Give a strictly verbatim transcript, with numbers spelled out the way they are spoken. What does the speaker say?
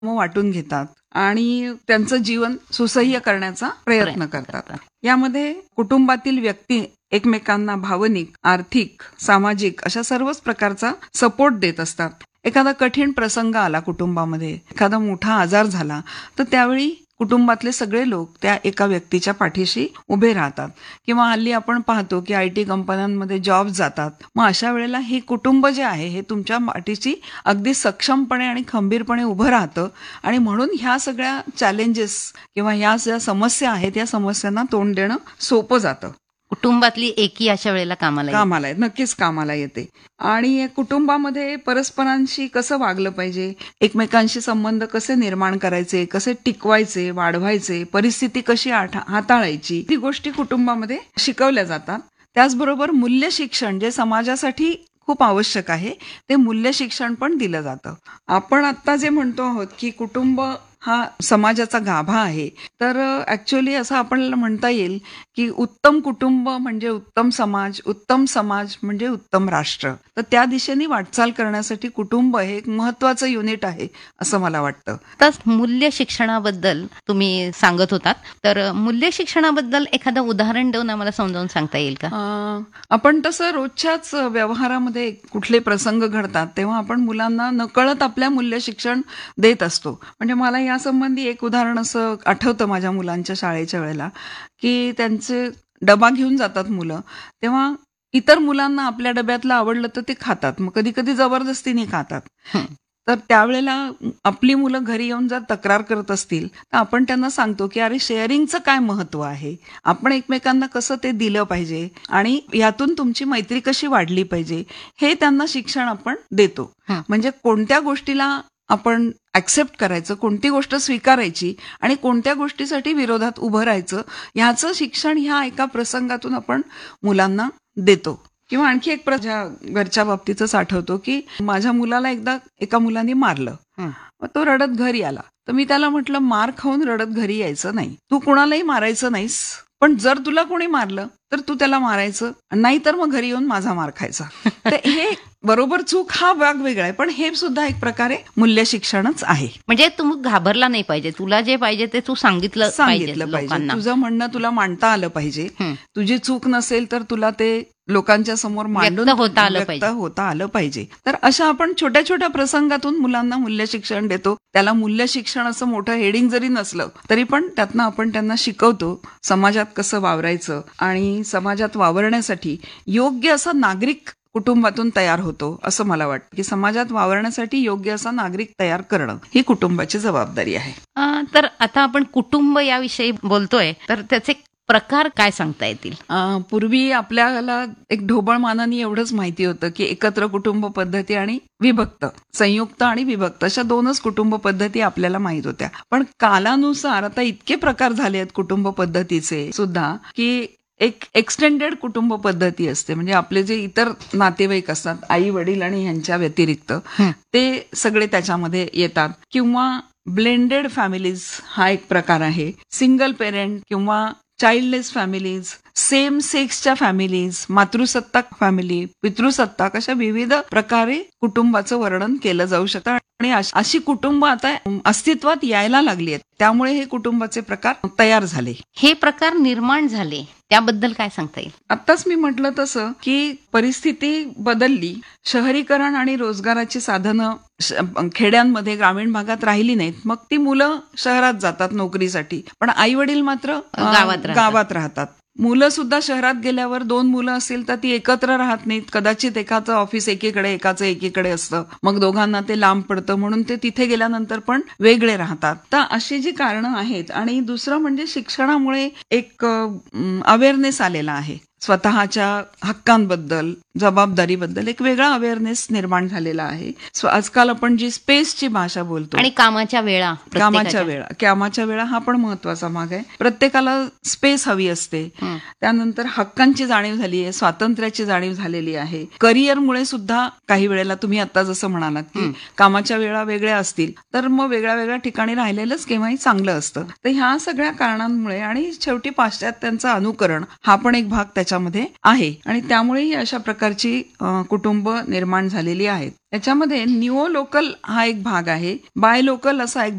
वाटून घेतात आणि त्यांचं जीवन सुसह्य करण्याचा प्रयत्न करतात. यामध्ये कुटुंबातील व्यक्ती एकमेकांना भावनिक, आर्थिक, सामाजिक अशा सर्वच प्रकारचा सपोर्ट देत असतात. एखादा कठीण प्रसंग आला कुटुंबामध्ये, एखादा मोठा आजार झाला, तर त्यावेळी कुटुंबातले सगळे लोक त्या एका व्यक्तीच्या पाठीशी उभे राहतात. किंवा हल्ली आपण पाहतो की आय टी कंपन्यांमध्ये जॉब जातात. मग अशा वेळेला हे कुटुंब जे आहे हे तुमच्या पाठीशी अगदी सक्षमपणे आणि खंबीरपणे उभं राहतं आणि म्हणून ह्या सगळ्या चॅलेंजेस किंवा ह्या ज्या समस्या आहेत या समस्यांना तोंड देणं सोपं जातं. कुटुंबातली एकी अशा वेळेला कामाला कामाला येते, नक्कीच कामाला येते. आणि कुटुंबामध्ये परस्परांशी कसं वागलं पाहिजे, एकमेकांशी संबंध कसे निर्माण करायचे, कसे टिकवायचे, वाढवायचे, परिस्थिती कशी हाताळायची, ती गोष्टी कुटुंबामध्ये शिकवल्या जातात. त्याचबरोबर मूल्य शिक्षण जे समाजासाठी खूप आवश्यक आहे ते मूल्य शिक्षण पण दिलं जातं. आपण आता जे म्हणतो आहोत की कुटुंब हा समाजाचा गाभा आहे, तर ऍक्च्युअली असं आपल्याला म्हणता येईल की उत्तम कुटुंब म्हणजे उत्तम समाज, उत्तम समाज म्हणजे उत्तम राष्ट्र. तर त्या दिशेने वाटचाल करण्यासाठी कुटुंब हे एक महत्वाचं युनिट आहे असं मला वाटतं. तर मूल्य शिक्षणाबद्दल तुम्ही सांगत होतात, तर मूल्य शिक्षणाबद्दल एखादं उदाहरण देऊन आम्हाला समजावून सांगता येईल का? आपण तसं रोजच्याच व्यवहारामध्ये कुठले प्रसंग घडतात तेव्हा आपण मुलांना नकळत आपल्या मूल्य शिक्षण देत असतो. म्हणजे मला यासंबंधी एक उदाहरण असं आठवतं माझ्या मुलांच्या शाळेच्या वेळेला, की त्यांचे डबा घेऊन जातात मुलं, तेव्हा इतर मुलांना आपल्या डब्यातलं आवडलं तर ते खातात, मग कधी कधी जबरदस्तीने खातात. तर त्यावेळेला आपली मुलं घरी येऊन जर तक्रार करत असतील तर आपण त्यांना सांगतो की अरे शेअरिंगचं काय महत्व आहे, आपण एकमेकांना कसं ते दिलं पाहिजे आणि यातून तुमची मैत्री कशी वाढली पाहिजे हे त्यांना शिक्षण आपण देतो. म्हणजे कोणत्या गोष्टीला आपण ऍक्सेप्ट करायचं, कोणती गोष्ट स्वीकारायची आणि कोणत्या गोष्टीसाठी विरोधात उभं राहायचं ह्याचं शिक्षण ह्या एका प्रसंगातून आपण मुलांना देतो. किंवा आणखी एक माझ्या घरच्या बाबतीतच आठवतो की माझ्या मुलाला एकदा एका मुलाने मारलं, तो रडत घरी आला. तर मी त्याला म्हटलं मार खाऊन रडत घरी यायचं नाही, तू कुणालाही मारायचं नाहीस, पण जर तुला कोणी मारलं तर तू त्याला मारायचं, नाही तर मग घरी येऊन माझा मार खायचा. तर हे बरोबर चूक हा भाग वेगळा आहे, पण हे सुद्धा एक प्रकारे मूल्य शिक्षणच आहे. म्हणजे तू घाबरला नाही पाहिजे, तुला जे पाहिजे ते तू सांगितलं सांगितलं पाहिजे, तुझं म्हणणं तुला मांडता आलं पाहिजे, तुझी चूक नसेल तर तुला ते लोकांच्या समोर मांडून होता आलं पाहिजे होता आलं पाहिजे. तर अशा आपण छोट्या छोट्या प्रसंगातून मुलांना मूल्य शिक्षण देतो. त्याला मूल्य शिक्षण असं मोठं हेडिंग जरी नसलं तरी पण त्यातनं आपण त्यांना शिकवतो समाजात कसं वावरायचं आणि समाजात वावरण्यासाठी योग्य असा नागरिक कुटुंबातून तयार होतो असं मला वाटतं. की समाजात वावरण्यासाठी योग्य असा नागरिक तयार करणं ही कुटुंबाची जबाबदारी आहे. तर आता आपण कुटुंब याविषयी बोलतोय, तर त्याचे प्रकार काय सांगता येतील? पूर्वी आपल्याला एक ढोबळ मानाने एवढंच माहिती होतं की एकत्र कुटुंब पद्धती आणि विभक्त, संयुक्त आणि विभक्त अशा दोनच कुटुंब पद्धती आपल्याला माहित होत्या. पण कालानुसार आता इतके प्रकार झाले आहेत कुटुंब पद्धतीचे सुद्धा की एक एक्सटेंडेड कुटुंब पद्धती असते. म्हणजे आपले जे इतर नातेवाईक असतात, आई वडील आणि ह्यांच्या व्यतिरिक्त ते सगळे त्याच्यामध्ये येतात. किंवा ब्लेंडेड फॅमिलीज हा एक प्रकार आहे. सिंगल पेरेंट किंवा childless families, same सेक्सच्या families, मातृसत्ताक family, पितृसत्ताक अशा विविध प्रकारे कुटुंबाचं वर्णन केलं जाऊ शकतं. आणि अशी कुटुंब आता अस्तित्वात यायला लागली आहेत, त्यामुळे हे कुटुंबाचे प्रकार तयार झाले. हे प्रकार निर्माण झाले त्याबद्दल काय सांगता येईल? आत्ताच मी म्हटलं तसं की परिस्थिती बदलली, शहरीकरण आणि रोजगाराची साधनं खेड्यांमध्ये ग्रामीण भागात राहिली नाहीत, मग ती मुलं शहरात जातात नोकरीसाठी, पण आई वडील मात्र गावात गावात राहतात. मुलं सुद्धा शहरात गेल्यावर दोन मुलं असतील तर ती एकत्र राहत नाहीत. कदाचित एकाचं ऑफिस एकीकडे एकाचं एकीकडे असतं, मग दोघांना ते लांब पडतं, म्हणून ते तिथे गेल्यानंतर पण वेगळे राहतात. तर अशी जी कारणं आहेत. आणि दुसरं म्हणजे शिक्षणामुळे एक अवेअरनेस आलेला आहे, स्वतःच्या हक्कांबद्दल, जबाबदारीबद्दल एक वेगळा अवेअरनेस निर्माण झालेला आहे. सो आजकाल आपण जी स्पेसची भाषा बोलतो आणि कामाच्या वेळा कामाच्या वेळा कामाच्या वेळा हा पण महत्वाचा भाग आहे. प्रत्येकाला स्पेस हवी असते. त्यानंतर हक्कांची जाणीव झाली आहे, स्वातंत्र्याची जाणीव झालेली आहे. करिअरमुळे सुद्धा काही वेळेला तुम्ही आता जसं म्हणालात की कामाच्या वेळा वेगळ्या असतील तर मग वेगळ्या वेगळ्या ठिकाणी राहिलेलंच केव्हाही चांगलं असतं. तर ह्या सगळ्या कारणांमुळे आणि शेवटी पाश्चात्यांचं अनुकरण हा पण एक भाग त्याच्या त्याच्यामध्ये आहे आणि त्यामुळेही अशा प्रकारची अ, कुटुंब निर्माण झालेली आहेत. याच्यामध्ये निओ लोकल हा एक भाग आहे, बाय लोकल असा एक